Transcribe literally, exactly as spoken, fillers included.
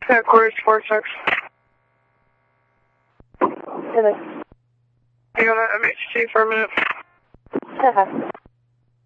Headquarters four six. Hello. You on M H T for a minute? Uh-huh.